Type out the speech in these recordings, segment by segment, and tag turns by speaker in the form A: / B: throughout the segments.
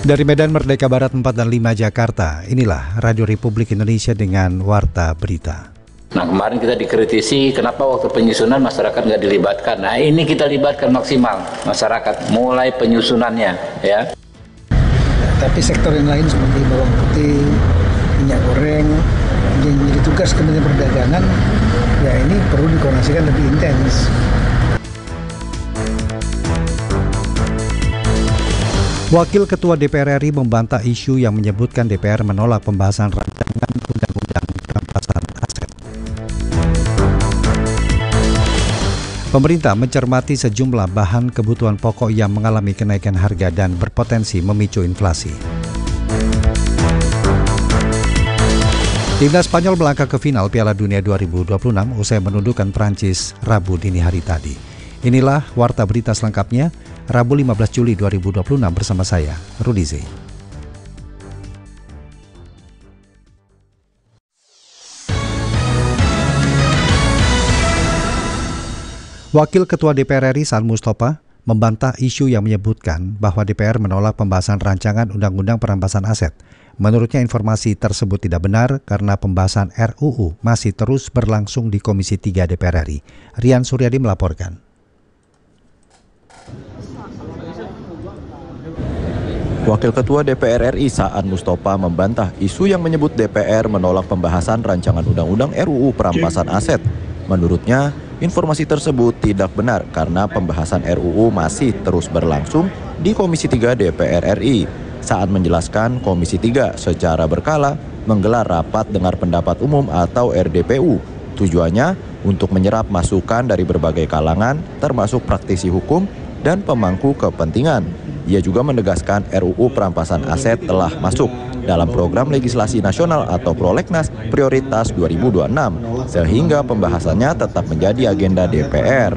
A: Dari Medan Merdeka Barat 4 dan 5 Jakarta, inilah Radio Republik Indonesia dengan Warta Berita.
B: Nah, kemarin kita dikritisi kenapa waktu penyusunan masyarakat nggak dilibatkan. Nah, ini kita libatkan maksimal masyarakat mulai penyusunannya, ya.
C: Tapi sektor yang lain seperti bawang putih, minyak goreng, yang menjadi tugas Kementerian Perdagangan, ya ini perlu dikoordinasikan lebih intens.
A: Wakil Ketua DPR RI membantah isu yang menyebutkan DPR menolak pembahasan rancangan undang-undang perampasan aset. Pemerintah mencermati sejumlah bahan kebutuhan pokok yang mengalami kenaikan harga dan berpotensi memicu inflasi. Timnas Spanyol melangkah ke final Piala Dunia 2026 usai menundukkan Prancis Rabu dini hari tadi. Inilah Warta Berita selengkapnya, Rabu 15 Juli 2026 bersama saya, Rudi Z. Wakil Ketua DPR RI Saan Mustapa membantah isu yang menyebutkan bahwa DPR menolak pembahasan rancangan Undang-Undang Perampasan Aset. Menurutnya informasi tersebut tidak benar karena pembahasan RUU masih terus berlangsung di Komisi 3 DPR RI. Rian Suryadi melaporkan.
D: Wakil Ketua DPR RI Saan Mustapa membantah isu yang menyebut DPR menolak pembahasan rancangan Undang-Undang RUU Perampasan Aset. Menurutnya, informasi tersebut tidak benar karena pembahasan RUU masih terus berlangsung di Komisi 3 DPR RI. Saat menjelaskan, Komisi 3 secara berkala menggelar rapat dengar pendapat umum atau RDPU. Tujuannya untuk menyerap masukan dari berbagai kalangan, termasuk praktisi hukum dan pemangku kepentingan. Ia juga menegaskan RUU Perampasan Aset telah masuk dalam program legislasi nasional atau Prolegnas Prioritas 2026, sehingga pembahasannya tetap menjadi agenda DPR.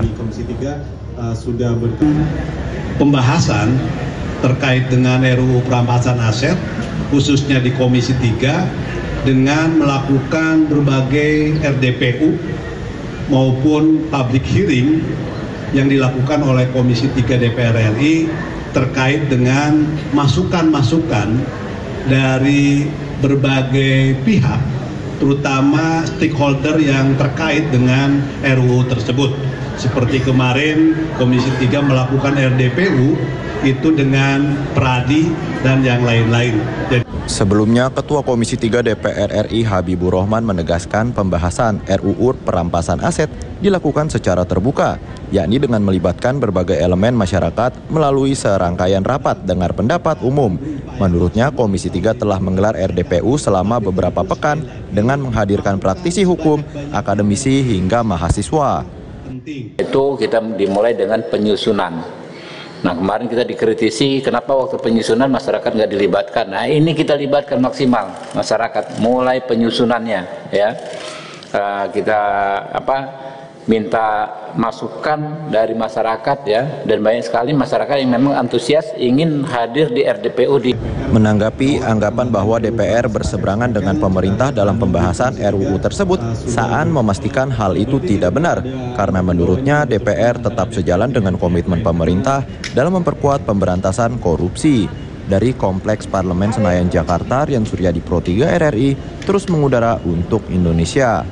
E: Pembahasan terkait dengan RUU Perampasan Aset, khususnya di Komisi 3, dengan melakukan berbagai RDPU maupun public hearing yang dilakukan oleh Komisi 3 DPR RI terkait dengan masukan-masukan dari berbagai pihak, terutama stakeholder yang terkait dengan RUU tersebut. Seperti kemarin Komisi 3 melakukan RDPU itu dengan Pradi dan yang lain-lain.
D: Sebelumnya, Ketua Komisi 3 DPR RI Habibur Rahman menegaskan pembahasan RUU Perampasan Aset dilakukan secara terbuka, yakni dengan melibatkan berbagai elemen masyarakat melalui serangkaian rapat dengar pendapat umum. Menurutnya, Komisi 3 telah menggelar RDPU selama beberapa pekan dengan menghadirkan praktisi hukum, akademisi hingga mahasiswa.
B: Itu kita dimulai dengan penyusunan. Nah, kemarin kita dikritisi kenapa waktu penyusunan masyarakat nggak dilibatkan. Nah, ini kita libatkan maksimal masyarakat mulai penyusunannya, ya. Kita minta masukan dari masyarakat, ya, dan banyak sekali masyarakat yang memang antusias ingin hadir di RDPU.
D: Menanggapi anggapan bahwa DPR berseberangan dengan pemerintah dalam pembahasan RUU tersebut, Saan memastikan hal itu tidak benar karena menurutnya DPR tetap sejalan dengan komitmen pemerintah dalam memperkuat pemberantasan korupsi. Dari Kompleks Parlemen Senayan Jakarta, Rian Suryadi Pro 3 RRI terus mengudara untuk Indonesia.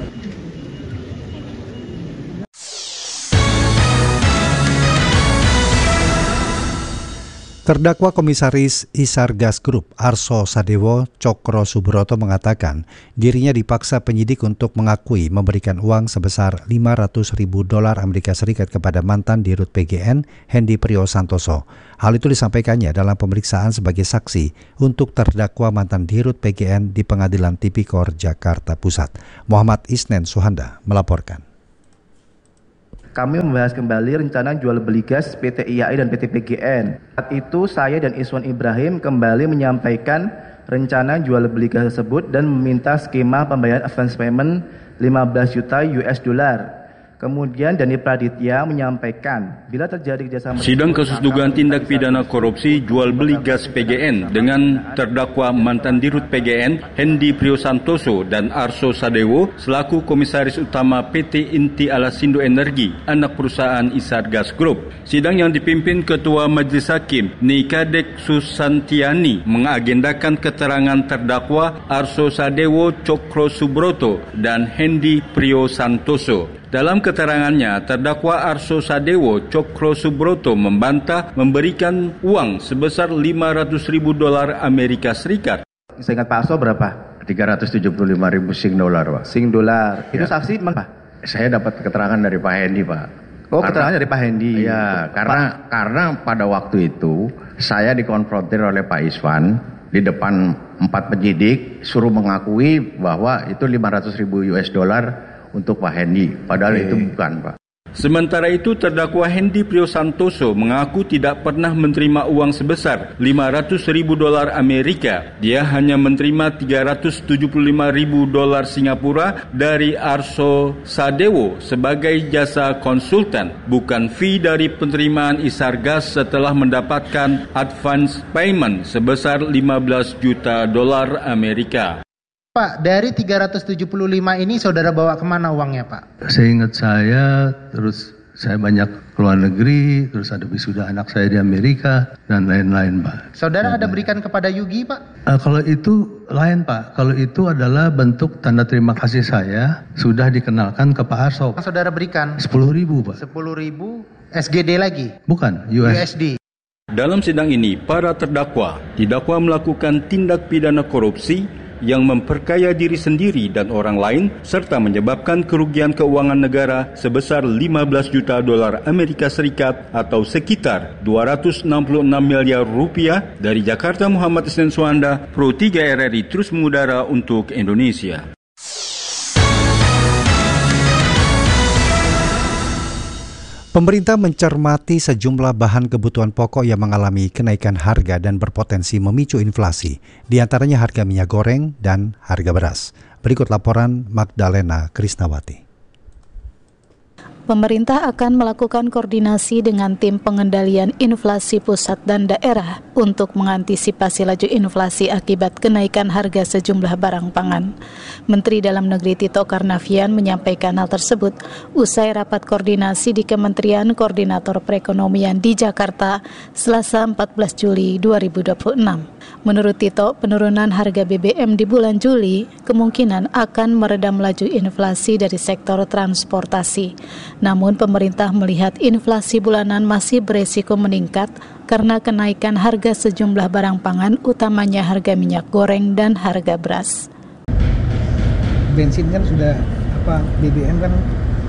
A: Terdakwa Komisaris Isar Gas Group Arso Sadewo Cokro Subroto mengatakan dirinya dipaksa penyidik untuk mengakui memberikan uang sebesar $500.000 Amerika Serikat kepada mantan Dirut PGN Hendy Priyosantoso. Hal itu disampaikannya dalam pemeriksaan sebagai saksi untuk terdakwa mantan Dirut PGN di Pengadilan Tipikor Jakarta Pusat. Muhammad Isnen Suhanda melaporkan.
F: Kami membahas kembali rencana jual beli gas PT IAI dan PT PGN. Saat itu saya dan Iswan Ibrahim kembali menyampaikan rencana jual beli gas tersebut dan meminta skema pembayaran advance payment 15 juta US dollar. Kemudian Dhani Praditya menyampaikan bila terjadi kerjasama.
G: Sidang kasus dugaan tindak pidana korupsi jual beli gas PGN dengan terdakwa mantan Dirut PGN Hendy Priyosantoso dan Arso Sadewo selaku Komisaris Utama PT Inti Alasindo Energi, anak perusahaan Isar Gas Group. Sidang yang dipimpin Ketua Majelis Hakim Nikadek Susantiani mengagendakan keterangan terdakwa Arso Sadewo Cokro Subroto dan Hendy Priyosantoso. Dalam keterangannya, terdakwa Arso Sadewo Cokro Subroto membantah memberikan uang sebesar $500.000 Amerika Serikat.
F: Saya ingat Pak Arso berapa?
H: 375.000 Sing dolar, Pak.
F: Sing dolar. Itu
H: Ya.
F: saksi Pak?
H: Saya dapat keterangan dari Pak Hendy, Pak.
F: Oh, keterangan dari Pak Hendy.
H: Iya, karena pada waktu itu saya dikonfrontir oleh Pak Iswan di depan 4 penyidik, suruh mengakui bahwa itu $500.000 untuk Pak Hendy, padahal itu bukan, Pak.
G: Sementara itu, terdakwa Hendy Priyosantoso mengaku tidak pernah menerima uang sebesar $500.000 Amerika. Dia hanya menerima $375.000 Singapura dari Arso Sadewo sebagai jasa konsultan, bukan fee dari penerimaan Isar Gas setelah mendapatkan advance payment sebesar $15 juta Amerika.
I: Pak, dari 375 ini saudara bawa kemana uangnya, Pak?
J: Seingat saya, terus saya banyak keluar negeri, terus ada wisuda anak saya di Amerika, dan lain-lain, Pak.
I: Saudara ada berikan kepada Yugi, Pak?
J: Kalau itu lain, Pak. Kalau itu adalah bentuk tanda terima kasih saya, sudah dikenalkan ke Pak Arso.
I: Saudara berikan?
J: 10.000, Pak.
I: 10.000 SGD lagi?
J: Bukan,
I: USD.
G: Dalam sidang ini, para terdakwa didakwa melakukan tindak pidana korupsi yang memperkaya diri sendiri dan orang lain serta menyebabkan kerugian keuangan negara sebesar $15 juta Amerika Serikat atau sekitar 266 miliar rupiah. Dari Jakarta, Muhammad Isnin Suanda, Pro 3 RRI terus mengudara untuk Indonesia.
A: Pemerintah mencermati sejumlah bahan kebutuhan pokok yang mengalami kenaikan harga dan berpotensi memicu inflasi, di antaranya harga minyak goreng dan harga beras. Berikut laporan Magdalena Krisnawati.
K: Pemerintah akan melakukan koordinasi dengan tim pengendalian inflasi pusat dan daerah untuk mengantisipasi laju inflasi akibat kenaikan harga sejumlah barang pangan. Menteri Dalam Negeri Tito Karnavian menyampaikan hal tersebut usai rapat koordinasi di Kementerian Koordinator Perekonomian di Jakarta, Selasa 14 Juli 2026. Menurut Tito, penurunan harga BBM di bulan Juli kemungkinan akan meredam laju inflasi dari sektor transportasi. Namun pemerintah melihat inflasi bulanan masih beresiko meningkat karena kenaikan harga sejumlah barang pangan, utamanya harga minyak goreng dan harga beras.
C: Bensin kan sudah BBM kan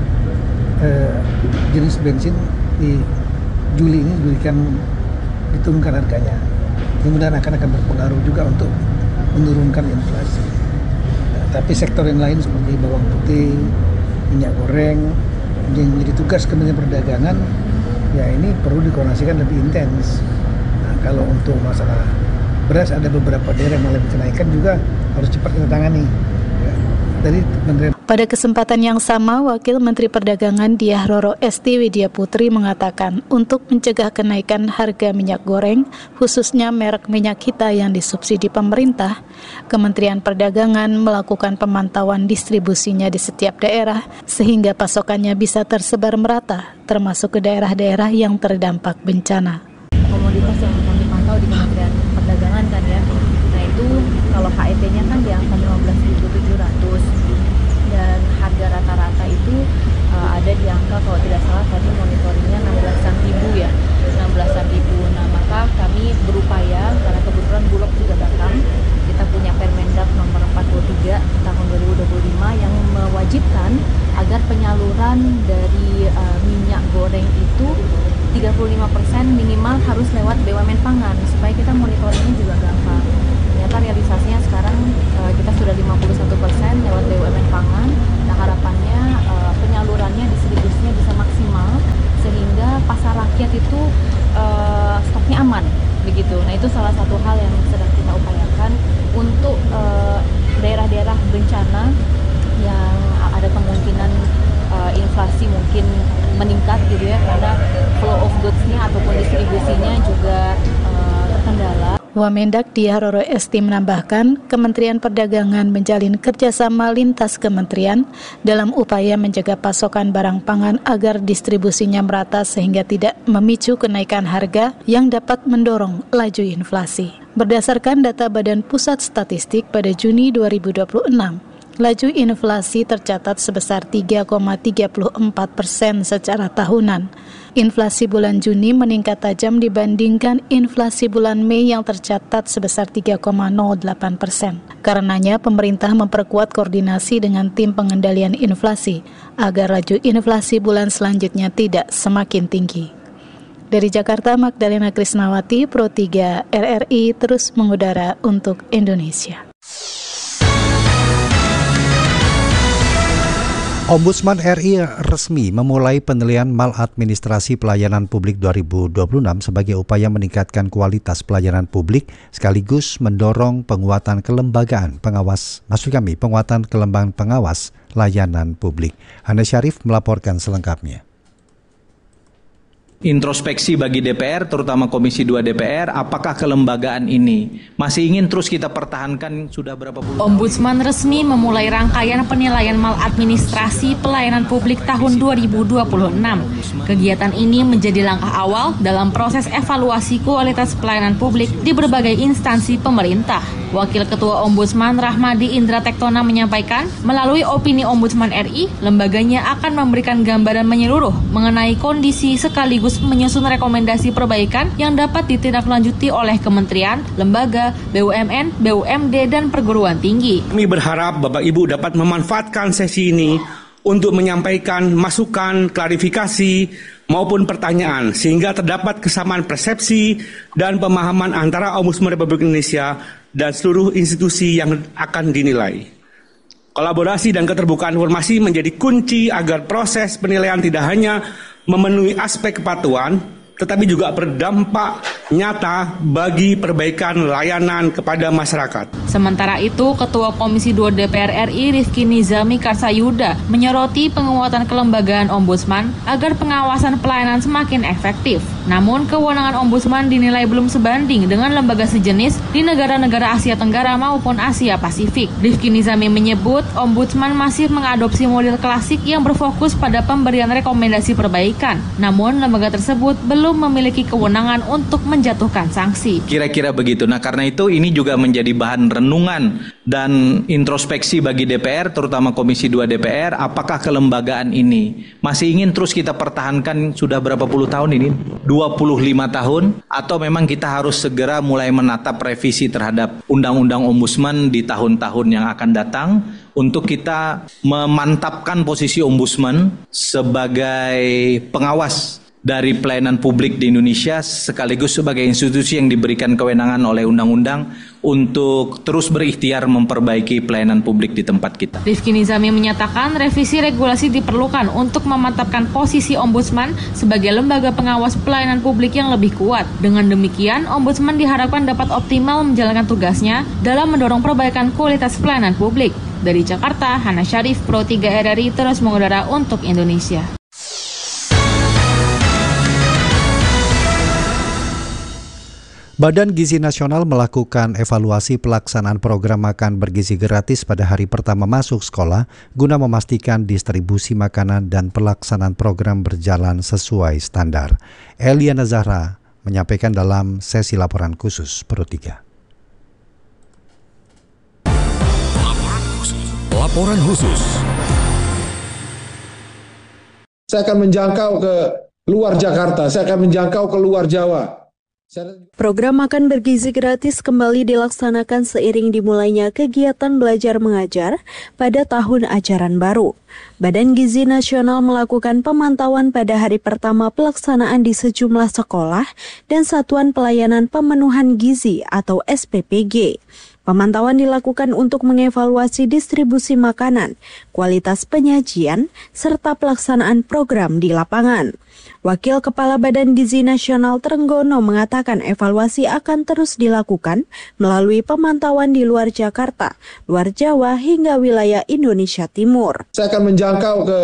C: jenis bensin di Juli ini diturunkan harganya. Kemudian akan berpengaruh juga untuk menurunkan inflasi. Tapi sektor yang lain seperti bawang putih, minyak goreng yang menjadi tugas Kementerian Perdagangan, ya ini perlu dikoordinasikan lebih intens. Nah, kalau untuk masalah beras ada beberapa daerah yang mengalami kenaikan juga harus cepat kita tangani. Ya, dari Kementerian.
K: Pada kesempatan yang sama, Wakil Menteri Perdagangan Diah Roro Esti Widya Putri mengatakan untuk mencegah kenaikan harga minyak goreng, khususnya merek minyak kita yang disubsidi pemerintah, Kementerian Perdagangan melakukan pemantauan distribusinya di setiap daerah sehingga pasokannya bisa tersebar merata, termasuk ke daerah-daerah yang terdampak bencana.
L: Komoditas yang kami pantau di Kementerian Perdagangan kan ya, nah itu kalau HET-nya kan di angka 15.700. Dan harga rata-rata itu ada di angka kalau tidak salah tadi monitoringnya 16.000 ya, 16.000. Nah maka kami berupaya karena kebetulan Bulog juga datang, kita punya Permendag nomor 43 tahun 2025 yang mewajibkan agar penyaluran dari minyak goreng itu 35% minimal harus lewat BUMN pangan supaya kita monitoringnya juga gampang. Ternyata realisasinya sekarang kita sudah 51% lewat BUMN pangan. Nah harapannya penyalurannya, distribusinya bisa maksimal sehingga pasar rakyat itu stoknya aman begitu. Nah itu salah satu hal yang sedang kita upayakan untuk daerah-daerah bencana yang ada kemungkinan inflasi mungkin meningkat gitu ya, karena flow of goods-nya ataupun distribusinya juga terkendala.
K: Wamendak Diah Roro Esti menambahkan, Kementerian Perdagangan menjalin kerjasama lintas kementerian dalam upaya menjaga pasokan barang pangan agar distribusinya merata sehingga tidak memicu kenaikan harga yang dapat mendorong laju inflasi. Berdasarkan data Badan Pusat Statistik pada Juni 2026, laju inflasi tercatat sebesar 3,34% secara tahunan. Inflasi bulan Juni meningkat tajam dibandingkan inflasi bulan Mei yang tercatat sebesar 3,08%. Karenanya, pemerintah memperkuat koordinasi dengan tim pengendalian inflasi agar laju inflasi bulan selanjutnya tidak semakin tinggi. Dari Jakarta, Magdalena Krisnawati, Pro 3 RRI terus mengudara untuk Indonesia.
A: Ombudsman RI resmi memulai penilaian maladministrasi pelayanan publik 2026 sebagai upaya meningkatkan kualitas pelayanan publik sekaligus mendorong penguatan kelembagaan pengawas layanan publik. Hana Syarif melaporkan selengkapnya.
M: Introspeksi bagi DPR, terutama Komisi 2 DPR, apakah kelembagaan ini masih ingin terus kita pertahankan sudah berapa puluh tahun?
N: Ombudsman resmi memulai rangkaian penilaian maladministrasi pelayanan publik tahun 2026. Kegiatan ini menjadi langkah awal dalam proses evaluasi kualitas pelayanan publik di berbagai instansi pemerintah. Wakil Ketua Ombudsman Rahmadi Indra Tektona menyampaikan, melalui opini Ombudsman RI, lembaganya akan memberikan gambaran menyeluruh mengenai kondisi sekaligus menyusun rekomendasi perbaikan yang dapat ditindaklanjuti oleh kementerian, lembaga, BUMN, BUMD, dan perguruan tinggi.
O: Kami berharap Bapak Ibu dapat memanfaatkan sesi ini untuk menyampaikan masukan, klarifikasi, maupun pertanyaan, sehingga terdapat kesamaan persepsi dan pemahaman antara Ombudsman Republik Indonesia dan seluruh institusi yang akan dinilai. Kolaborasi dan keterbukaan informasi menjadi kunci agar proses penilaian tidak hanya memenuhi aspek kepatuhan, tetapi juga berdampak nyata bagi perbaikan layanan kepada masyarakat.
N: Sementara itu, Ketua Komisi 2 DPR RI Rifki Nizami Karsayuda menyoroti penguatan kelembagaan Ombudsman agar pengawasan pelayanan semakin efektif. Namun, kewenangan Ombudsman dinilai belum sebanding dengan lembaga sejenis di negara-negara Asia Tenggara maupun Asia Pasifik. Rifki Nizami menyebut Ombudsman masih mengadopsi model klasik yang berfokus pada pemberian rekomendasi perbaikan. Namun, lembaga tersebut belum memiliki kewenangan untuk menjatuhkan sanksi.
M: Kira-kira begitu. Nah, karena itu ini juga menjadi bahan renungan dan introspeksi bagi DPR, terutama Komisi 2 DPR, apakah kelembagaan ini masih ingin terus kita pertahankan sudah berapa puluh tahun ini? 25 tahun? Atau memang kita harus segera mulai menatap revisi terhadap Undang-Undang Ombudsman di tahun-tahun yang akan datang untuk kita memantapkan posisi Ombudsman sebagai pengawas dari pelayanan publik di Indonesia sekaligus sebagai institusi yang diberikan kewenangan oleh undang-undang untuk terus berikhtiar memperbaiki pelayanan publik di tempat kita.
N: Rifki Nizami menyatakan revisi regulasi diperlukan untuk memantapkan posisi Ombudsman sebagai lembaga pengawas pelayanan publik yang lebih kuat. Dengan demikian, Ombudsman diharapkan dapat optimal menjalankan tugasnya dalam mendorong perbaikan kualitas pelayanan publik. Dari Jakarta, Hana Syarif, Pro 3 RRI terus mengudara untuk Indonesia.
A: Badan Gizi Nasional melakukan evaluasi pelaksanaan program makan bergizi gratis pada hari pertama masuk sekolah guna memastikan distribusi makanan dan pelaksanaan program berjalan sesuai standar. Eliana Zahra menyampaikan dalam sesi laporan khusus Pro 3.
P: Laporan khusus.
Q: Saya akan menjangkau ke luar Jakarta, saya akan menjangkau ke luar Jawa.
R: Program makan bergizi gratis kembali dilaksanakan seiring dimulainya kegiatan belajar mengajar pada tahun ajaran baru. Badan Gizi Nasional melakukan pemantauan pada hari pertama pelaksanaan di sejumlah sekolah dan Satuan Pelayanan Pemenuhan Gizi atau SPPG. Pemantauan dilakukan untuk mengevaluasi distribusi makanan, kualitas penyajian, serta pelaksanaan program di lapangan. Wakil Kepala Badan Gizi Nasional Trenggono mengatakan evaluasi akan terus dilakukan melalui pemantauan di luar Jakarta, luar Jawa hingga wilayah Indonesia Timur.
Q: Saya akan menjangkau ke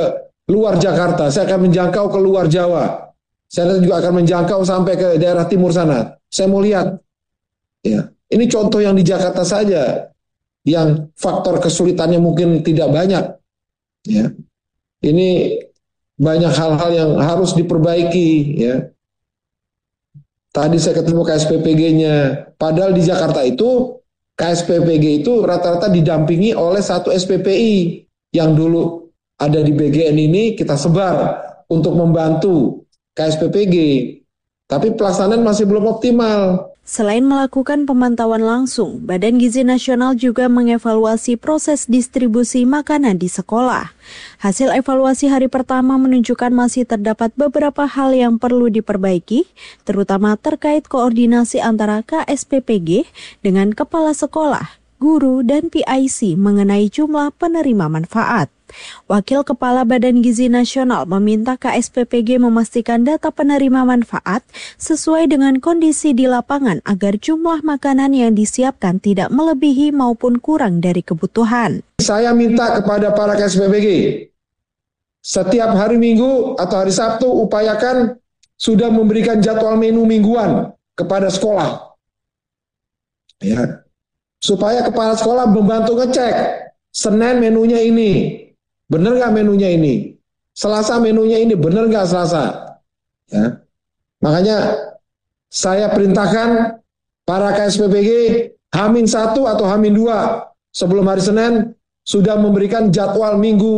Q: luar Jakarta, saya akan menjangkau ke luar Jawa. Saya juga akan menjangkau sampai ke daerah timur sana. Saya mau lihat. Ya, ini contoh yang di Jakarta saja, yang faktor kesulitannya mungkin tidak banyak. Ya, ini banyak hal-hal yang harus diperbaiki. Ya, tadi saya ketemu KSPPG-nya. Padahal di Jakarta itu KSPPG itu rata-rata didampingi oleh satu SPPI yang dulu ada di BGN ini kita sebar untuk membantu KSPPG. Tapi pelaksanaan masih belum optimal.
R: Selain melakukan pemantauan langsung, Badan Gizi Nasional juga mengevaluasi proses distribusi makanan di sekolah. Hasil evaluasi hari pertama menunjukkan masih terdapat beberapa hal yang perlu diperbaiki, terutama terkait koordinasi antara KSPPG dengan kepala sekolah, guru, dan PIC mengenai jumlah penerima manfaat. Wakil Kepala Badan Gizi Nasional meminta KSPPG memastikan data penerima manfaat sesuai dengan kondisi di lapangan agar jumlah makanan yang disiapkan tidak melebihi maupun kurang dari kebutuhan.
Q: Saya minta kepada para KSPPG, setiap hari Minggu atau hari Sabtu upayakan sudah memberikan jadwal menu mingguan kepada sekolah. Ya. Supaya kepala sekolah membantu ngecek, Senin menunya ini, benar nggak menunya ini? Selasa menunya ini, benar nggak Selasa? Ya. Makanya saya perintahkan para KSPPG H-1 atau H-2 sebelum hari Senin sudah memberikan jadwal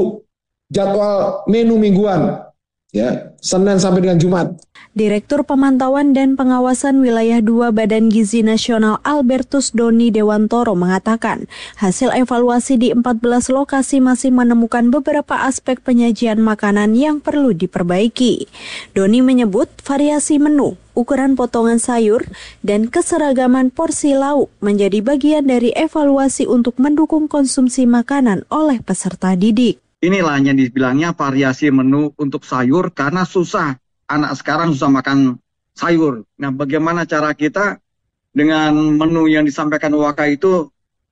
Q: menu mingguan. Ya, Senin sampai dengan Jumat.
R: Direktur Pemantauan dan Pengawasan Wilayah 2 Badan Gizi Nasional Albertus Doni Dewantoro mengatakan, hasil evaluasi di 14 lokasi masih menemukan beberapa aspek penyajian makanan yang perlu diperbaiki. Doni menyebut variasi menu, ukuran potongan sayur, dan keseragaman porsi lauk menjadi bagian dari evaluasi untuk mendukung konsumsi makanan oleh peserta didik.
P: Inilah yang dibilangnya variasi menu untuk sayur karena susah. Anak sekarang susah makan sayur. Nah, bagaimana cara kita dengan menu yang disampaikan Waka itu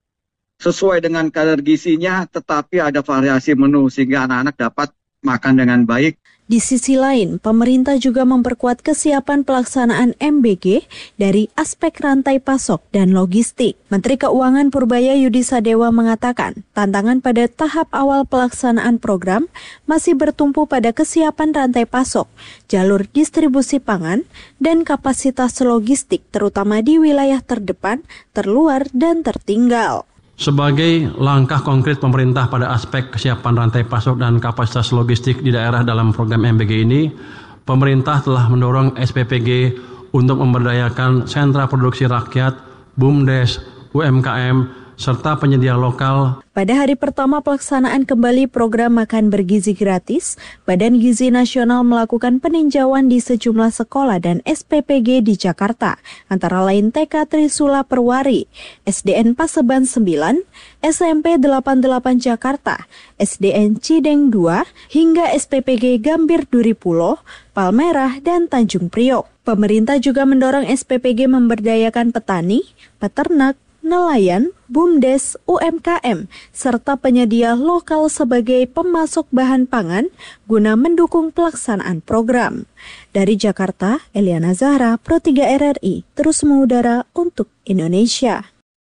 P: sesuai dengan kadar gizinya, tetapi ada variasi menu sehingga anak-anak dapat makan dengan baik.
R: Di sisi lain, pemerintah juga memperkuat kesiapan pelaksanaan MBG dari aspek rantai pasok dan logistik. Menteri Keuangan Purbaya Yudi Sadewa mengatakan, tantangan pada tahap awal pelaksanaan program masih bertumpu pada kesiapan rantai pasok, jalur distribusi pangan, dan kapasitas logistik terutama di wilayah terdepan, terluar, dan tertinggal.
S: Sebagai langkah konkret pemerintah pada aspek kesiapan rantai pasok dan kapasitas logistik di daerah dalam program MBG ini, pemerintah telah mendorong SPPG untuk memberdayakan sentra produksi rakyat, BUMDes, UMKM, serta penyedia lokal.
R: Pada hari pertama pelaksanaan kembali program Makan Bergizi Gratis, Badan Gizi Nasional melakukan peninjauan di sejumlah sekolah dan SPPG di Jakarta, antara lain TK Trisula Perwari, SDN Paseban 9, SMP 88 Jakarta, SDN Cideng 2, hingga SPPG Gambir Duripulo, Palmerah, dan Tanjung Priok. Pemerintah juga mendorong SPPG memberdayakan petani, peternak, nelayan, BUMDes, UMKM, serta penyedia lokal sebagai pemasok bahan pangan guna mendukung pelaksanaan program. Dari Jakarta, Eliana Zahra, Pro 3 RRI, terus mengudara untuk Indonesia.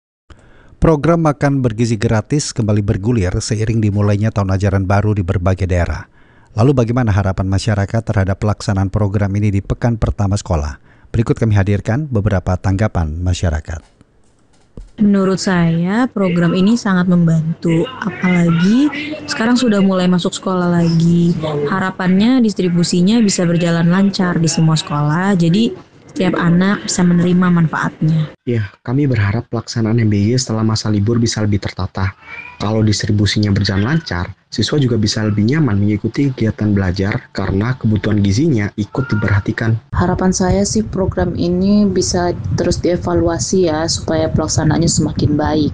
A: Program Makan Bergizi Gratis kembali bergulir seiring dimulainya tahun ajaran baru di berbagai daerah. Lalu bagaimana harapan masyarakat terhadap pelaksanaan program ini di pekan pertama sekolah? Berikut kami hadirkan beberapa tanggapan masyarakat.
T: Menurut saya program ini sangat membantu, apalagi sekarang sudah mulai masuk sekolah lagi. Harapannya distribusinya bisa berjalan lancar di semua sekolah, jadi setiap anak bisa menerima manfaatnya.
U: Ya, kami berharap pelaksanaan MBG setelah masa libur bisa lebih tertata. Kalau distribusinya berjalan lancar, siswa juga bisa lebih nyaman mengikuti kegiatan belajar karena kebutuhan gizinya ikut diperhatikan.
V: Harapan saya sih program ini bisa terus dievaluasi ya, supaya pelaksanaannya semakin baik.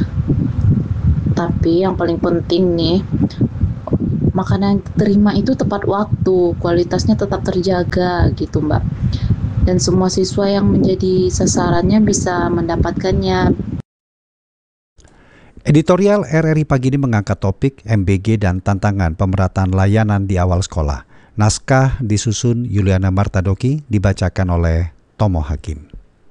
V: Tapi yang paling penting nih, makanan yang diterima itu tepat waktu, kualitasnya tetap terjaga gitu Mbak. Dan semua siswa yang menjadi sasarannya bisa mendapatkannya.
A: Editorial RRI pagi ini mengangkat topik MBG dan tantangan pemerataan layanan di awal sekolah. Naskah disusun Yuliana Martadoki, dibacakan oleh Tomo Hakim.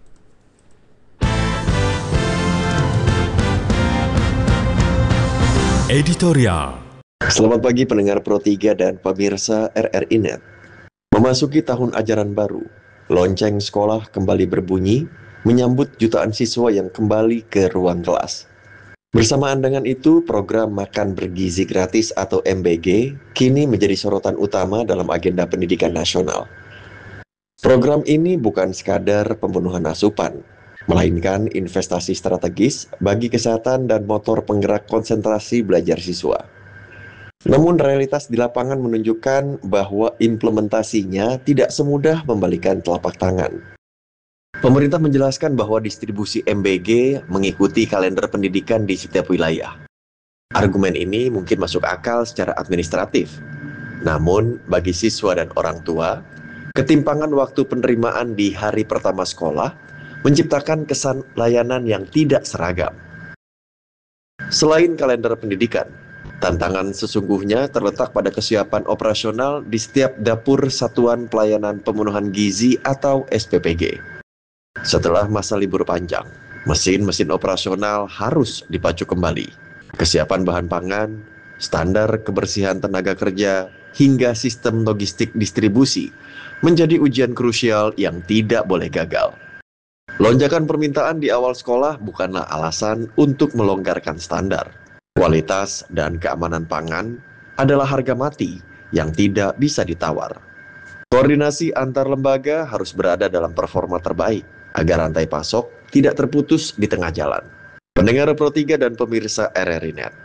B: Editorial. Selamat pagi pendengar Pro 3 dan pemirsa RRI Net. Memasuki tahun ajaran baru, lonceng sekolah kembali berbunyi, menyambut jutaan siswa yang kembali ke ruang kelas. Bersamaan dengan itu, program Makan Bergizi Gratis atau MBG kini menjadi sorotan utama dalam agenda pendidikan nasional. Program ini bukan sekadar pembunuhan asupan, melainkan investasi strategis bagi kesehatan dan motor penggerak konsentrasi belajar siswa. Namun realitas di lapangan menunjukkan bahwa implementasinya tidak semudah membalikan telapak tangan. Pemerintah menjelaskan bahwa distribusi MBG mengikuti kalender pendidikan di setiap wilayah. Argumen ini mungkin masuk akal secara administratif. Namun, bagi siswa dan orang tua, ketimpangan waktu penerimaan di hari pertama sekolah menciptakan kesan layanan yang tidak seragam. Selain kalender pendidikan, tantangan sesungguhnya terletak pada kesiapan operasional di setiap dapur Satuan Pelayanan Pemenuhan Gizi atau SPPG. Setelah masa libur panjang, mesin-mesin operasional harus dipacu kembali. Kesiapan bahan pangan, standar kebersihan tenaga kerja, hingga sistem logistik distribusi menjadi ujian krusial yang tidak boleh gagal. Lonjakan permintaan di awal sekolah bukanlah alasan untuk melonggarkan standar. Kualitas dan keamanan pangan adalah harga mati yang tidak bisa ditawar. Koordinasi antar lembaga harus berada dalam performa terbaik agar rantai pasok tidak terputus di tengah jalan. Pendengar Pro 3 dan pemirsa RRI Net,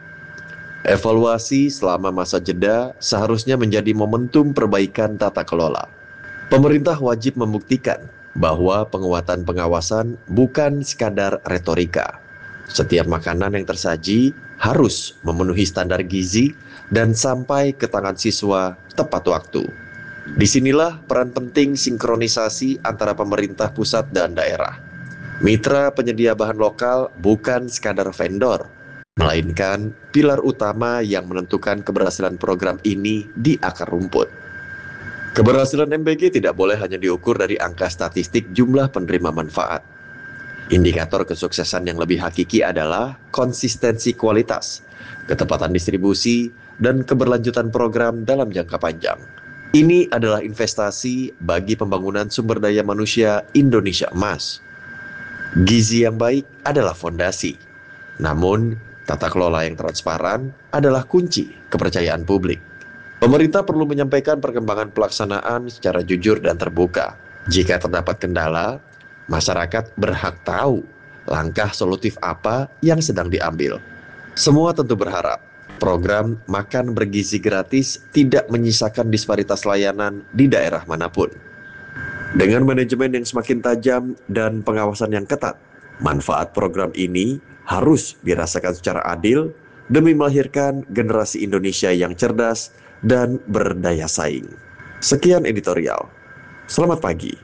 B: evaluasi selama masa jeda seharusnya menjadi momentum perbaikan tata kelola. Pemerintah wajib membuktikan bahwa penguatan pengawasan bukan sekadar retorika. Setiap makanan yang tersaji harus memenuhi standar gizi dan sampai ke tangan siswa tepat waktu. Disinilah peran penting sinkronisasi antara pemerintah pusat dan daerah. Mitra penyedia bahan lokal bukan sekadar vendor, melainkan pilar utama yang menentukan keberhasilan program ini di akar rumput. Keberhasilan MBG tidak boleh hanya diukur dari angka statistik jumlah penerima manfaat. Indikator kesuksesan yang lebih hakiki adalah konsistensi kualitas, ketepatan distribusi, dan keberlanjutan program dalam jangka panjang. Ini adalah investasi bagi pembangunan sumber daya manusia Indonesia Emas. Gizi yang baik adalah fondasi. Namun, tata kelola yang transparan adalah kunci kepercayaan publik. Pemerintah perlu menyampaikan perkembangan pelaksanaan secara jujur dan terbuka. Jika terdapat kendala, masyarakat berhak tahu langkah solutif apa yang sedang diambil. Semua tentu berharap program Makan Bergizi Gratis tidak menyisakan disparitas layanan di daerah manapun. Dengan manajemen yang semakin tajam dan pengawasan yang ketat, manfaat program ini harus dirasakan secara adil demi melahirkan generasi Indonesia yang cerdas dan berdaya saing. Sekian editorial. Selamat pagi.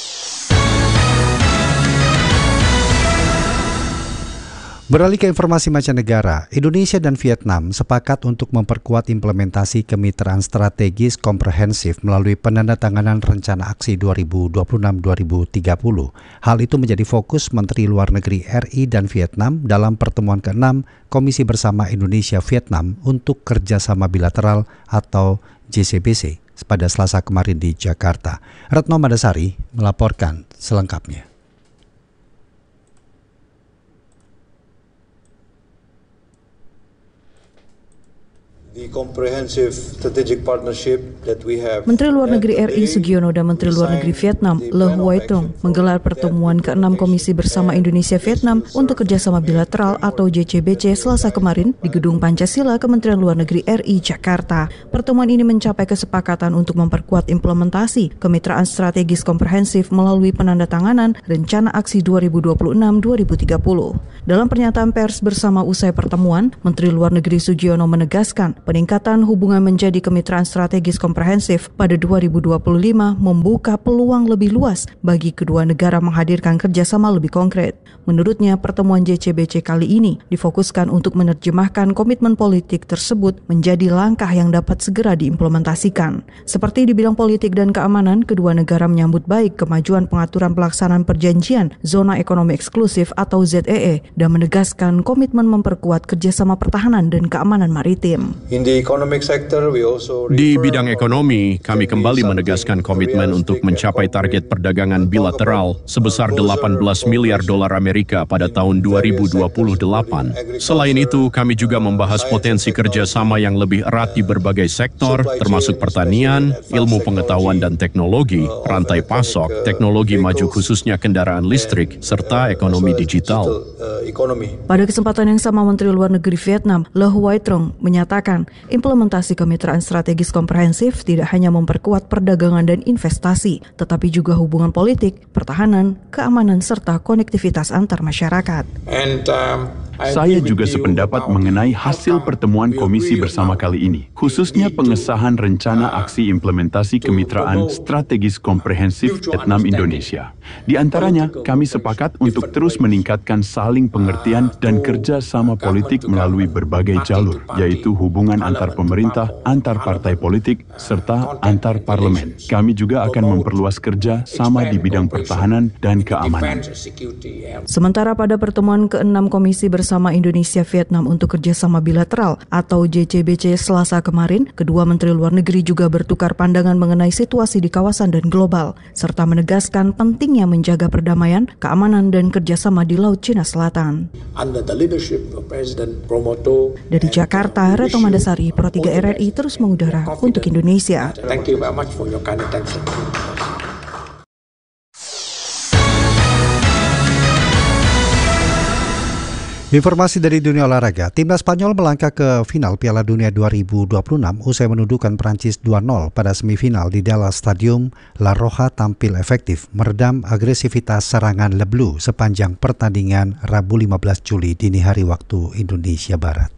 A: Beralih ke informasi mancanegara, Indonesia dan Vietnam sepakat untuk memperkuat implementasi kemitraan strategis komprehensif melalui penandatanganan rencana aksi 2026-2030. Hal itu menjadi fokus Menteri Luar Negeri RI dan Vietnam dalam pertemuan ke-6 Komisi Bersama Indonesia-Vietnam untuk Kerjasama Bilateral atau JCBC pada Selasa kemarin di Jakarta. Retno Madasari melaporkan selengkapnya.
E: Menteri Luar Negeri RI Sugiono dan Menteri Luar Negeri Vietnam Le Huy Tong menggelar pertemuan ke-6 Komisi Bersama Indonesia-Vietnam untuk Kerjasama Bilateral atau JCBC Selasa kemarin di Gedung Pancasila Kementerian Luar Negeri RI Jakarta. Pertemuan ini mencapai kesepakatan untuk memperkuat implementasi kemitraan strategis komprehensif melalui penandatanganan Rencana Aksi 2026-2030. Dalam pernyataan pers bersama usai pertemuan, Menteri Luar Negeri Sugiono menegaskan peningkatan hubungan menjadi kemitraan strategis komprehensif pada 2025 membuka peluang lebih luas bagi kedua negara menghadirkan kerjasama lebih konkret. Menurutnya, pertemuan JCBC kali ini difokuskan untuk menerjemahkan komitmen politik tersebut menjadi langkah yang dapat segera diimplementasikan. Seperti di bidang politik dan keamanan, kedua negara menyambut baik kemajuan pengaturan pelaksanaan perjanjian Zona Ekonomi Eksklusif atau ZEE dan menegaskan komitmen memperkuat kerjasama pertahanan dan keamanan maritim.
D: Di bidang ekonomi, kami kembali menegaskan komitmen untuk mencapai target perdagangan bilateral sebesar 18 miliar dolar Amerika pada tahun 2028. Selain itu, kami juga membahas potensi kerjasama yang lebih erat di berbagai sektor, termasuk pertanian, ilmu pengetahuan dan teknologi, rantai pasok, teknologi maju khususnya kendaraan listrik, serta ekonomi digital.
E: Pada kesempatan yang sama, Menteri Luar Negeri Vietnam, Le Huy Trong, menyatakan implementasi kemitraan strategis komprehensif tidak hanya memperkuat perdagangan dan investasi, tetapi juga hubungan politik, pertahanan, keamanan, serta konektivitas antar masyarakat.
F: Saya juga sependapat mengenai hasil pertemuan komisi bersama kali ini, khususnya pengesahan rencana aksi implementasi kemitraan strategis komprehensif Vietnam-Indonesia. Di antaranya, kami sepakat untuk terus meningkatkan saling pengertian dan kerja sama politik melalui berbagai jalur, yaitu hubungan antar pemerintah, antar partai politik, serta antar parlemen. Kami juga akan memperluas kerja sama di bidang pertahanan dan keamanan.
E: Sementara pada pertemuan ke-6 Komisi Bersama Indonesia-Vietnam untuk Kerjasama Bilateral atau JCBC Selasa kemarin, kedua Menteri Luar Negeri juga bertukar pandangan mengenai situasi di kawasan dan global, serta menegaskan pentingnya menjaga perdamaian, keamanan, dan kerjasama di Laut Cina Selatan. Dari Jakarta, Retno Mandasari, Pro 3 RRI terus mengudara untuk Indonesia.
W: Thank you very much for your kind attention.
A: Informasi dari dunia olahraga, timnas Spanyol melangkah ke final Piala Dunia 2026 usai menundukkan Prancis 2-0 pada semifinal di Dallas Stadium. La Roja tampil efektif meredam agresivitas serangan Le Bleu sepanjang pertandingan Rabu 15 Juli dini hari waktu Indonesia Barat.